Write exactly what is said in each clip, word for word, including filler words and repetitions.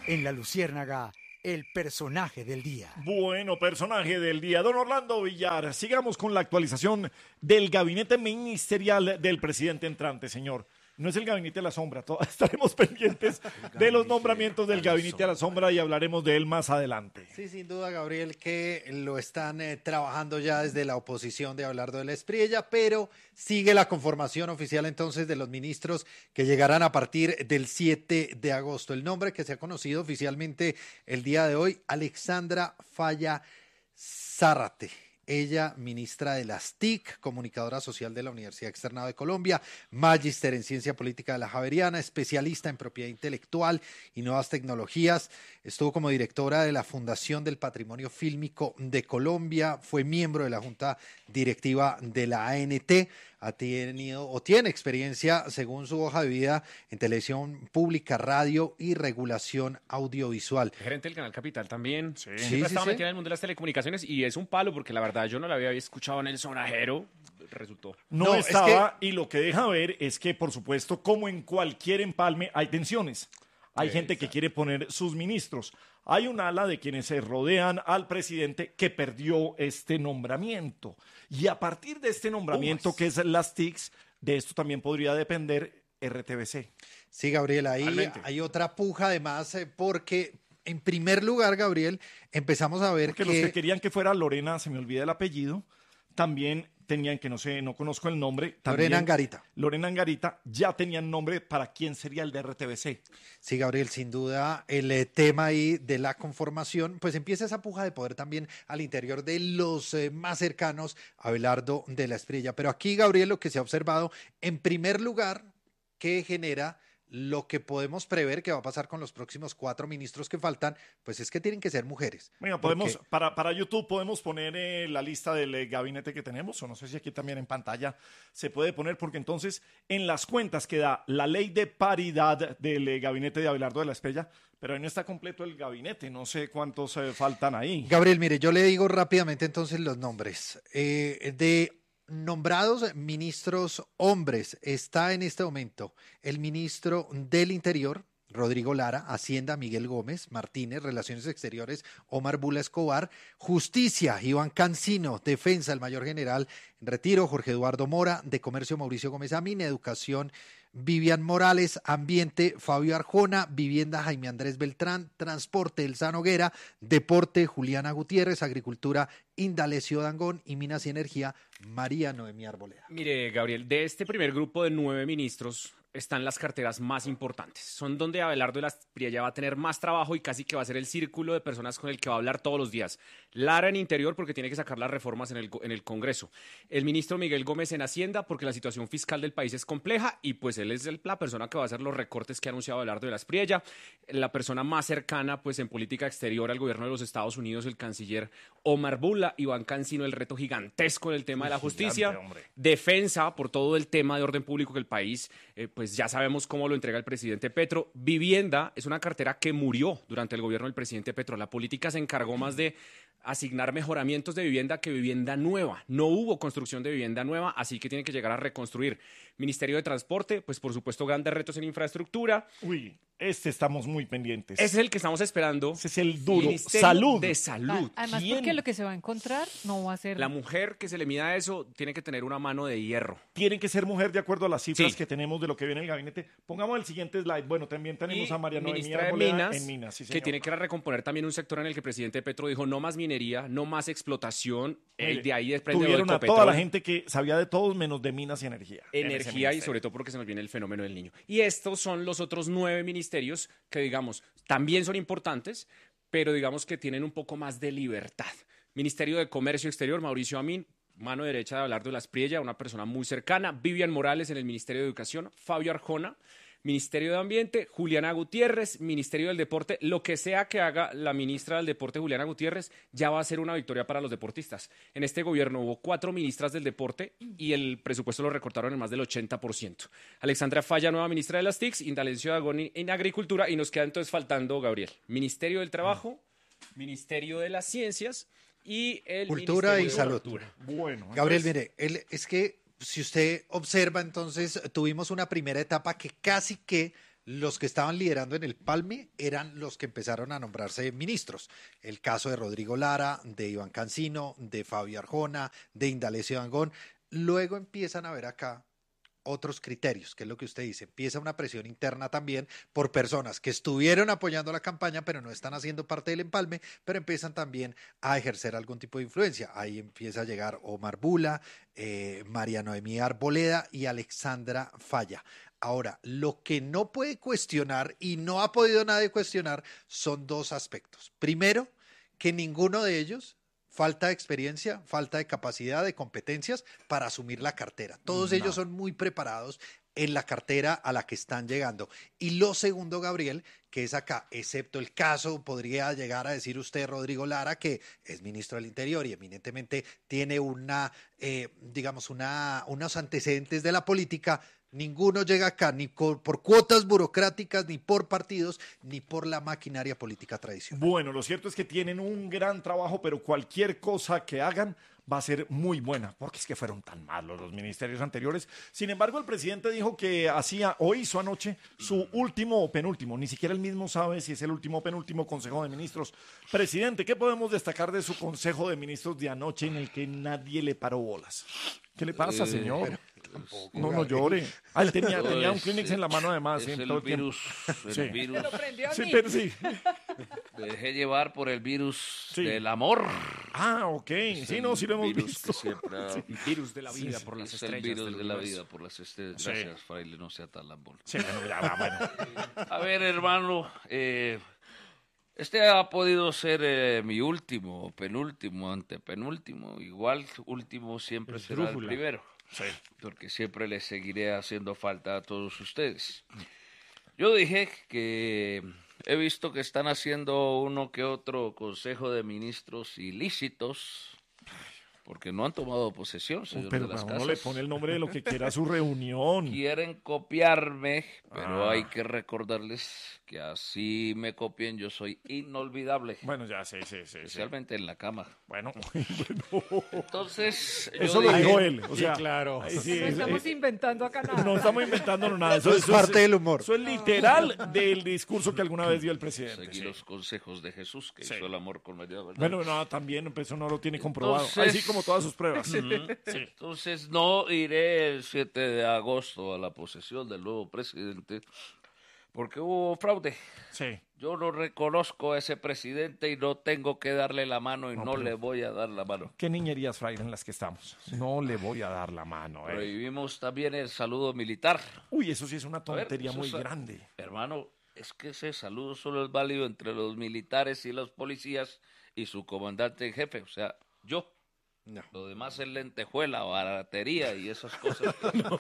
En La Luciérnaga, el personaje del día. Bueno, personaje del día, don Orlando Villar. Sigamos con la actualización del gabinete ministerial del presidente entrante, señor. No es el gabinete a la sombra, todos estaremos pendientes de los nombramientos del gabinete a la sombra y hablaremos de él más adelante. Sí, sin duda, Gabriel, que lo están eh, trabajando ya desde la oposición de Abelardo de la Espriella, pero sigue la conformación oficial entonces de los ministros que llegarán a partir del siete de agosto. El nombre que se ha conocido oficialmente el día de hoy, Alexandra Falla Zárate. Ella, ministra de las T I C, comunicadora social de la Universidad Externado de Colombia, magíster en Ciencia Política de la Javeriana, especialista en propiedad intelectual y nuevas tecnologías. Estuvo como directora de la Fundación del Patrimonio Fílmico de Colombia, fue miembro de la Junta Directiva de la A N T, ha tenido o tiene experiencia, según su hoja de vida, en televisión pública, radio y regulación audiovisual. Gerente del Canal Capital también. Sí, Siempre sí, ha estado sí. metida en el mundo de las telecomunicaciones y es un palo porque la verdad yo no la había escuchado en el sonajero. Resultó. No, No, es estaba, y lo que deja ver es que, por supuesto, como en cualquier empalme, hay tensiones. Hay gente que quiere poner sus ministros. Hay un ala de quienes se rodean al presidente que perdió este nombramiento. Y a partir de este nombramiento, Umas. que es las T I Cs, de esto también podría depender R T B C. Sí, Gabriel, ahí Totalmente. hay otra puja además, eh, porque en primer lugar, Gabriel, empezamos a ver Porque que... los que querían que fuera Lorena, se me olvida el apellido, también tenían, que no sé, no conozco el nombre. También, Lorena Angarita. Lorena Angarita ya tenían nombre para quién sería el de R T B C. Sí, Gabriel, sin duda el eh, tema ahí de la conformación, pues empieza esa puja de poder también al interior de los eh, más cercanos a Abelardo de la Espriella. Pero aquí, Gabriel, lo que se ha observado, en primer lugar, que genera lo que podemos prever que va a pasar con los próximos cuatro ministros que faltan, pues es que tienen que ser mujeres. Bueno, Porque- podemos, para, para YouTube podemos poner eh, la lista del eh, gabinete que tenemos, o no sé si aquí también en pantalla se puede poner, porque entonces en las cuentas que da la ley de paridad del eh, gabinete de Abelardo de la Espriella, pero ahí no está completo el gabinete, no sé cuántos eh, faltan ahí. Gabriel, mire, yo le digo rápidamente entonces los nombres. Eh, de nombrados ministros hombres, está en este momento el ministro del Interior, Rodrigo Lara; Hacienda, Miguel Gómez Martínez; Relaciones Exteriores, Omar Bula Escobar; Justicia, Iván Cancino; Defensa, el mayor general en retiro, Jorge Eduardo Mora; de Comercio, Mauricio Gómez Amín; Educación, Vivian Morales; Ambiente, Fabio Arjona; Vivienda, Jaime Andrés Beltrán; Transporte, Elsa Noguera; Deporte, Juliana Gutiérrez; Agricultura, Indalecio Dangón; y Minas y Energía, María Noemí Arboleda. Mire, Gabriel, de este primer grupo de nueve ministros están las carteras más importantes. Son donde Abelardo de la Espriella va a tener más trabajo y casi que va a ser el círculo de personas con el que va a hablar todos los días. Lara en Interior porque tiene que sacar las reformas en el, en el Congreso. El ministro Miguel Gómez en Hacienda porque la situación fiscal del país es compleja y pues él es el, la persona que va a hacer los recortes que ha anunciado Abelardo de la Espriella. La persona más cercana pues en política exterior al gobierno de los Estados Unidos, el canciller Omar Bula. Iván Cancino, el reto gigantesco en el tema de la justicia. Gigante, hombre. Defensa por todo el tema de orden público que el país, eh, pues ya sabemos cómo lo entrega el presidente Petro. Vivienda es una cartera que murió durante el gobierno del presidente Petro. La política se encargó más de asignar mejoramientos de vivienda que vivienda nueva. No hubo construcción de vivienda nueva, así que tiene que llegar a reconstruir. Ministerio de Transporte, pues por supuesto grandes retos en infraestructura. Uy, este estamos muy pendientes. Ese es el que estamos esperando. Ese es el duro. Ministerio Salud. de Salud. Además, ¿Quién? porque lo que se va a encontrar no va a ser... La mujer que se le mida eso tiene que tener una mano de hierro. Tienen que ser mujer de acuerdo a las cifras Sí. que tenemos de lo que viene en el gabinete. Pongamos el siguiente slide. Bueno, también tenemos Y a María Noemí ministra de Arboleda Minas, en Minas, sí, que señor. tiene que recomponer también un sector en el que el presidente Petro dijo no más minería, no más explotación, Mire, eh, de ahí desprende lo de tuvieron a Ecopetrol, toda la gente que sabía de todos menos de minas y energía. en ese energía y ministerio. sobre todo porque se nos viene el fenómeno del niño. Y estos son los otros nueve ministerios que digamos también son importantes, pero digamos que tienen un poco más de libertad. Ministerio de Comercio Exterior, Mauricio Amín, mano derecha de Abelardo de la Espriella, una persona muy cercana. Vivian Morales en el Ministerio de Educación, Fabio Arjona, Ministerio de Ambiente, Juliana Gutiérrez, Ministerio del Deporte. Lo que sea que haga la ministra del Deporte, Juliana Gutiérrez, ya va a ser una victoria para los deportistas. En este gobierno hubo cuatro ministras del deporte y el presupuesto lo recortaron en más del ochenta por ciento. Alexandra Falla, nueva ministra de las T I C, Indalecio Dangón en Agricultura, y nos queda entonces faltando, Gabriel, Ministerio del Trabajo, Ministerio de las Ciencias y el Cultura Ministerio y de Salud. Cultura. Bueno, Gabriel, entonces, mire, él, es que si usted observa, entonces tuvimos una primera etapa que casi que los que estaban liderando en el Palme eran los que empezaron a nombrarse ministros. El caso de Rodrigo Lara, de Iván Cancino, de Fabio Arjona, de Indalecio Dangond. Luego empiezan a ver acá otros criterios, que es lo que usted dice. Empieza una presión interna también por personas que estuvieron apoyando la campaña, pero no están haciendo parte del empalme, pero empiezan también a ejercer algún tipo de influencia. Ahí empieza a llegar Omar Bula, eh, María Noemí Arboleda y Alexandra Falla. Ahora, lo que no puede cuestionar y no ha podido nadie cuestionar son dos aspectos. Primero, que ninguno de ellos falta de experiencia, falta de capacidad, de competencias para asumir la cartera. Todos no. ellos son muy preparados en la cartera a la que están llegando. Y lo segundo, Gabriel, que es acá, excepto el caso, podría llegar a decir usted, Rodrigo Lara, que es ministro del Interior y eminentemente tiene una, eh, digamos, una, unos antecedentes de la política. Ninguno llega acá ni por cuotas burocráticas, ni por partidos, ni por la maquinaria política tradicional. Bueno, lo cierto es que tienen un gran trabajo, pero cualquier cosa que hagan va a ser muy buena, porque es que fueron tan malos los ministerios anteriores. Sin embargo, el presidente dijo que hacía o hizo anoche su último o penúltimo, ni siquiera él mismo sabe si es el último o penúltimo Consejo de Ministros. Presidente, ¿qué podemos destacar de su Consejo de Ministros de anoche en el que nadie le paró bolas? ¿Qué le pasa, señor? Eh, Tampoco, no, no llore. Ah, él tenía, tenía un Kleenex en la mano además. Es sí, el todo el virus. El sí. virus. ¿Se lo prendió a Sí, mí? pero sí. Me dejé llevar por el virus Sí. del amor. Ah, ok. Es Sí, el no, sí lo hemos virus visto. que siempre ha- El virus de la vida Sí, por las es estrellas. el virus del de la universo. vida por las estrellas. Sí. Gracias, fraile, no sea tan lambón. Sí, bueno, ya va, bueno. A ver, hermano, eh, este ha podido ser eh, mi último, penúltimo, antepenúltimo. Igual, último siempre El será brújula. el primero. Sí. Porque siempre les seguiré haciendo falta a todos ustedes. Yo dije que he visto que están haciendo uno que otro consejo de ministros ilícitos, porque no han tomado posesión, señor Pero de las uno casas. le pone el nombre de lo que quiera a su reunión. Quieren copiarme, pero Ah. hay que recordarles que así me copien, yo soy inolvidable, Bueno, ya, sí, sí, sí. sí. especialmente en la cama. Bueno, bueno. Entonces, yo Eso lo dije- dijo él. O Sí, sea, claro. ahí sí, No es- estamos es- inventando acá nada. no estamos inventando nada. Eso, Eso es parte del humor. Eso es literal del discurso que alguna vez dio el presidente. seguí sí. los consejos de Jesús, que Sí. hizo el amor con María, ¿verdad? Bueno, no, también, pues, eso no lo tiene comprobado. Entonces- Así como todas sus pruebas. Sí. Entonces no iré el siete de agosto a la posesión del nuevo presidente porque hubo fraude. Sí. Yo no reconozco a ese presidente y no tengo que darle la mano y No, no, pero- le voy a dar la mano. ¿Qué niñerías, Fraile, en las que estamos? No le voy a dar la mano. eh. Prohibimos también el saludo militar. Uy, eso sí es una A ver, tontería eso muy es- grande. Hermano, es que ese saludo solo es válido entre los militares y los policías y su comandante en jefe, o sea, yo. No. Lo demás es lentejuela, baratería y esas cosas.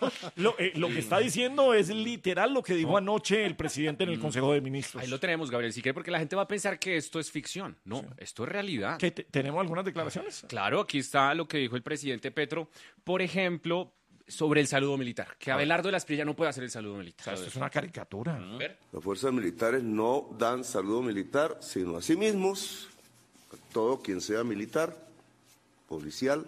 Lo, eh, lo que está diciendo es literal lo que dijo anoche el presidente en el Consejo de Ministros. Ahí lo tenemos, Gabriel. Si quiere, porque la gente va a pensar que esto es ficción. No, esto es realidad. ¿Qué te- ¿Tenemos algunas declaraciones? Claro, aquí está lo que dijo el presidente Petro. Por ejemplo, sobre el saludo militar. Que Abelardo de la Espriella no puede hacer el saludo O militar. sea, esto es una caricatura. Las fuerzas militares no dan saludo militar, sino a sí mismos, a todo quien sea militar, policial,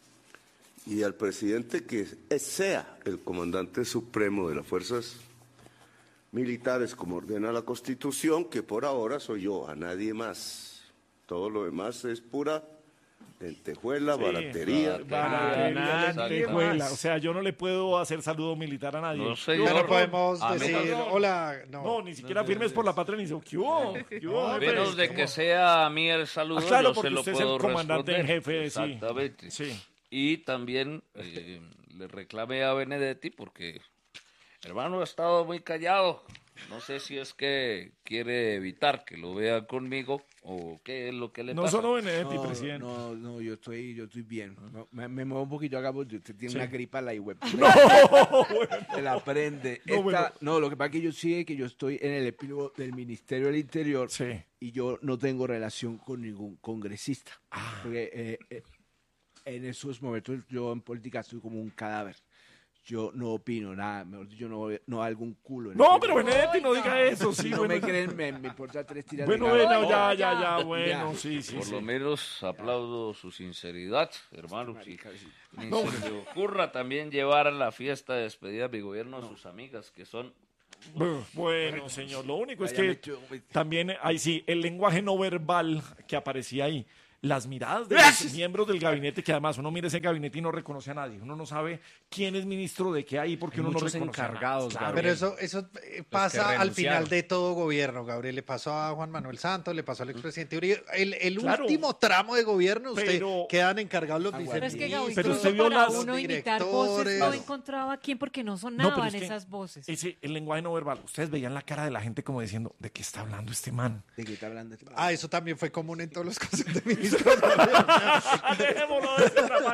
y al presidente que es- sea el comandante supremo de las fuerzas militares, como ordena la Constitución, que por ahora soy yo, a nadie más. Todo lo demás es pura lentejuela, Sí, baratería. Baratería, Nadie lentejuela. más. O sea, yo no le puedo hacer saludo militar a nadie. No, Yo- señor. Ya no podemos A decir, menos- hola, no. No, ni siquiera firmes por la patria ni dice, ¿qué hubo? ¿Qué hubo, A jefe? menos de que sea a mí el saludo, Ah, claro, yo porque se lo usted es el puedo comandante en responder. jefe, sí. Exactamente. Sí. Y también eh, le reclamé a Benedetti porque, hermano, ha estado muy callado. No sé si es que quiere evitar que lo vean conmigo o qué es lo que le No pasa. solo Benedetti, No, presidente. no, no, yo estoy, yo estoy bien. No, me, me muevo un poquito acá porque usted tiene Sí. una gripa la web. No, bueno. Se la prende. No, Esta- bueno. no, lo que pasa es que yo sí que yo estoy en el epílogo del Ministerio del Interior Sí. y yo no tengo relación con ningún congresista. Ah. Porque eh, eh, en esos momentos yo en política estoy como un cadáver. Yo no opino nada, mejor dicho, no, no algún culo. en No, el pero político. Benedetti no diga eso, sí, Si no bueno. me creen, me, me importa tres tiras Bueno, de bueno, gato. ya, No, ya, ya, ya. bueno, Ya. sí, sí, Por sí. lo menos aplaudo su sinceridad, hermano. Si Marica, sí. ni se le ocurra también llevar a la fiesta de despedida de mi gobierno a sus amigas, que son Bueno, señor, lo único es Vaya, que me echó, me- también, ahí sí, el lenguaje no verbal que aparecía ahí, las miradas de los miembros del gabinete, que además uno mira ese gabinete y no reconoce a nadie, uno no sabe quién es ministro de qué hay porque Hay uno no muchos reconoce encargados, a nadie. Pero Gabriel. eso, eso eh, pasa al renunciaron. final de todo gobierno, Gabriel. Le pasó a Juan Manuel Santos, le pasó al expresidente Uribe. El, el Claro. último tramo de gobierno, usted Pero- quedan encargados los Ah, bueno. Pero es que Gaby, viceministros. Pero incluso usted vio para las- uno imitar voces no directores. encontraba quién porque no No, sonaban pero es que esas voces. Ese, el lenguaje no verbal, ustedes veían la cara de la gente como diciendo, ¿de qué está hablando este man? ¿De qué está hablando este man? Ah, eso también fue común en todos los casos de ministros. Dejémoslo de ese tamaño.